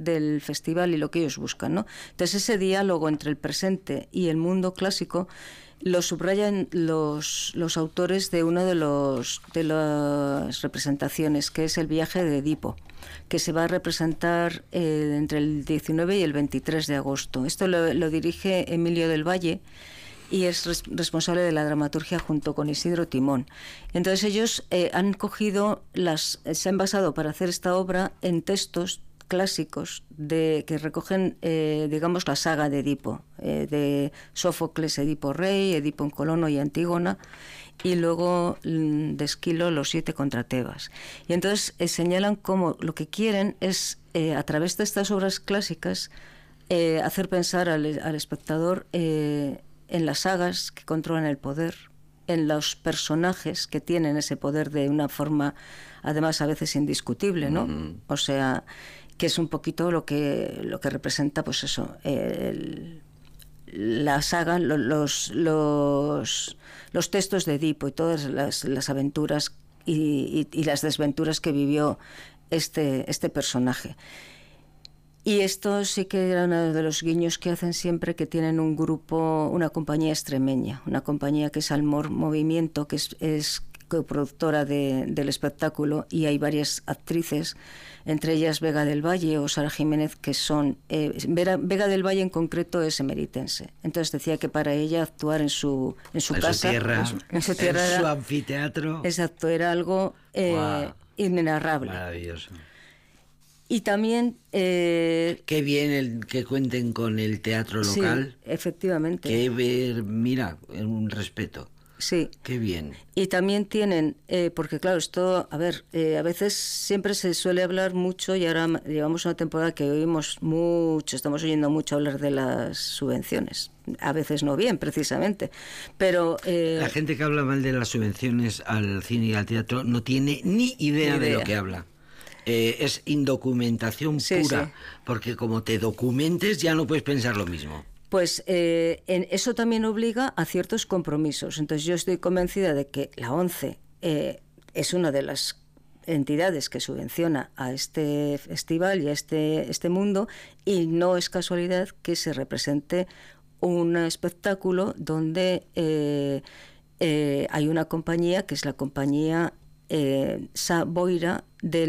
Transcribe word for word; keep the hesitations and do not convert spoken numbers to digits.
del festival y lo que ellos buscan, ¿no? Entonces ese diálogo entre el presente y el mundo clásico lo subrayan los, los autores de una de, los, de las representaciones, que es el viaje de Edipo, que se va a representar eh, entre el diecinueve y el veintitrés de agosto. Esto lo, lo dirige Emilio del Valle y es res, responsable de la dramaturgia junto con Isidro Timón. Entonces ellos eh, han cogido, las, se han basado para hacer esta obra en textos clásicos de, que recogen, eh, digamos, la saga de Edipo, eh, de Sófocles, Edipo Rey, Edipo en Colono y Antígona, y luego de Esquilo, Los siete contra Tebas. Y entonces eh, señalan cómo lo que quieren es, eh, a través de estas obras clásicas, eh, hacer pensar al, al espectador eh, en las sagas que controlan el poder, en los personajes que tienen ese poder de una forma, además, a veces indiscutible, ¿no? Mm. O sea, que es un poquito lo que lo que representa, pues eso, el, la saga, los, los, los textos de Edipo y todas las, las aventuras y, y, y las desventuras que vivió este, este personaje. Y esto sí que era uno de los guiños que hacen siempre, que tienen un grupo, una compañía extremeña, una compañía que es Almor Movimiento, que es, es coproductora de, del espectáculo, y hay varias actrices, entre ellas Vega del Valle o Sara Jiménez, que son... Eh, Vera, Vega del Valle en concreto es emeritense. Entonces decía que para ella actuar en su, en su en casa... Su tierra, en su, en su tierra. En era, su anfiteatro. Exacto, era algo eh, wow, inenarrable. Maravilloso. Y también... Eh, Qué bien el que cuenten con el teatro local. Sí, efectivamente. Qué ver, mira, un respeto. Sí. Qué bien. Y también tienen, eh, porque claro, esto, a ver, eh, a veces siempre se suele hablar mucho, y ahora llevamos una temporada que oímos mucho, estamos oyendo mucho hablar de las subvenciones. A veces no bien, precisamente. Pero eh, la gente que habla mal de las subvenciones al cine y al teatro no tiene ni idea, ni idea. de lo que habla. Eh, es indocumentación sí, pura, sí. Porque como te documentes ya no puedes pensar lo mismo. Pues eh, en eso también obliga a ciertos compromisos. Entonces yo estoy convencida de que la ONCE eh, es una de las entidades que subvenciona a este festival y a este, este mundo, y no es casualidad que se represente un espectáculo donde eh, eh, hay una compañía que es la compañía eh, Sa Boira del